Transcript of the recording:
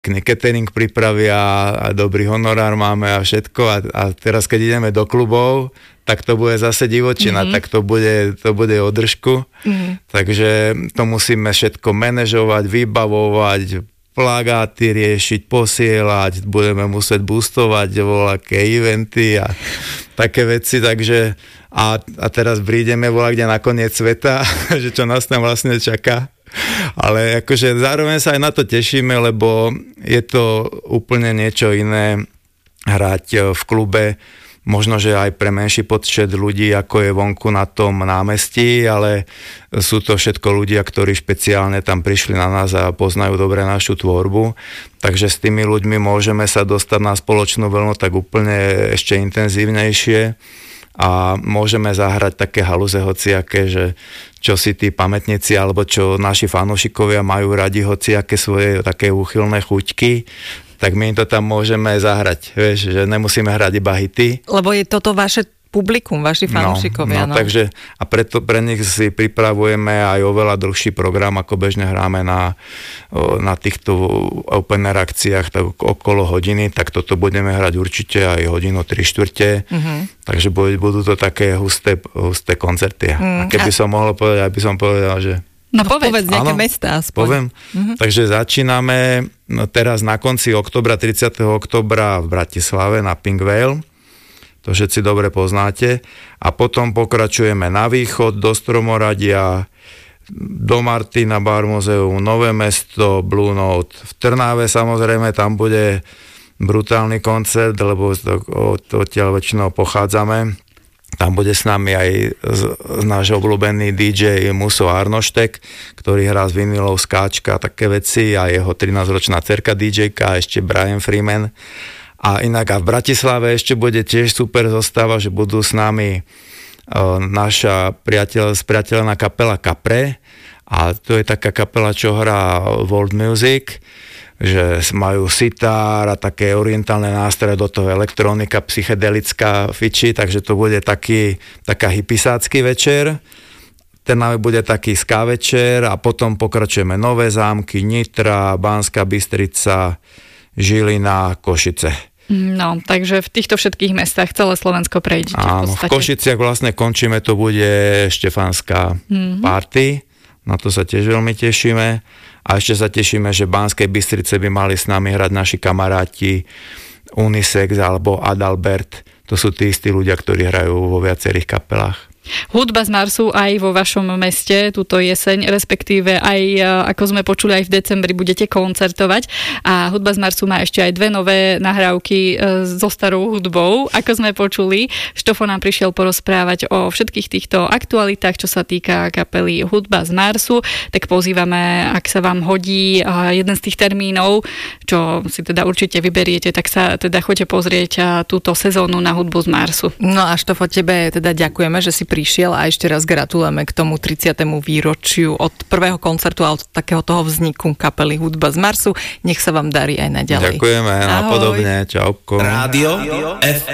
catering pripravia a dobrý honorár máme a všetko a teraz keď ideme do klubov, tak to bude zase divočina, tak to bude o držku. Takže to musíme všetko manažovať, vybavovať, plagáty riešiť, posielať, budeme musieť boostovať voľaké eventy a také veci, takže a teraz prídeme voľakde na koniec sveta, že čo nás tam vlastne čaká. Ale akože zároveň sa aj na to tešíme, lebo je to úplne niečo iné hrať v klube, možno, že aj pre menší počet ľudí, ako je vonku na tom námestí, ale sú to všetko ľudia, ktorí špeciálne tam prišli na nás a poznajú dobre našu tvorbu. Takže s tými ľuďmi môžeme sa dostať na spoločnú vlnu tak úplne ešte intenzívnejšie a môžeme zahrať také halúze hociaké, že čo si tí pamätníci alebo čo naši fanúšikovia majú radi hociaké svoje také úchylné chuťky, tak my im to tam môžeme zahrať, vieš, že nemusíme hrať iba hity. Lebo je toto vaše publikum, vaši fanúšikovia. No, takže a preto pre nich si pripravujeme aj oveľa dlhší program, ako bežne hráme na týchto open air akciách tak okolo hodiny, tak toto budeme hrať určite aj hodinu 3/4. Takže budú to také husté koncerty. A keby som mohol povedať, aby som povedal, že no povedz nejaké mestá aspoň. Poviem. Takže začíname teraz na konci oktobra, 30. oktobra v Bratislave na Pink Whale. To všetci dobre poznáte. A potom pokračujeme na východ do Stromoradia, do Martina Bar Muzeum, Nové Mesto, Blue Note. V Trnave samozrejme tam bude brutálny koncert, lebo odtiaľ väčšinou pochádzame. Tam bude s nami aj náš obľúbený DJ Muso Arnoštek, ktorý hrá z vinilov, skáčka, také veci a jeho 13-ročná dcerka DJ-ka a ešte Brian Freeman. A inak a v Bratislave ešte bude tiež super zostava, že budú s nami naša spriateľná kapela Capre a to je taká kapela, čo hrá world music, že majú sitár a také orientálne nástroje, do toho elektronika, psychedelická fiči, takže to bude taká hypisácky večer. Ten nám bude taký ska večer a potom pokračujeme Nové Zámky, Nitra, Banská Bystrica, Žilina, Košice. No, takže v týchto všetkých mestách celé Slovensko prejdete. Áno, v Košiciach vlastne končíme, to bude štefánska party, na to sa tiež veľmi tešíme a ešte sa tešíme, že v Banskej Bystrice by mali s nami hrať naši kamaráti Unisex alebo Adalbert, to sú tí istí ľudia, ktorí hrajú vo viacerých kapelách. Hudba z Marsu aj vo vašom meste túto jeseň, respektíve aj ako sme počuli aj v decembri budete koncertovať a Hudba z Marsu má ešte aj 2 nové nahrávky so starou hudbou, ako sme počuli. Štofo nám prišiel porozprávať o všetkých týchto aktualitách, čo sa týka kapely Hudba z Marsu, tak pozývame, ak sa vám hodí jeden z tých termínov, čo si teda určite vyberiete, tak sa teda choďte pozrieť túto sezónu na Hudbu z Marsu. No a Štofo, tebe teda ďakujeme, že si prišiel a ešte raz gratulujeme k tomu 30. výročiu od prvého koncertu a od takého toho vzniku kapely Hudba z Marsu. Nech sa vám darí aj naďalej. Ďakujeme, a podobne. Čauko. Rádio F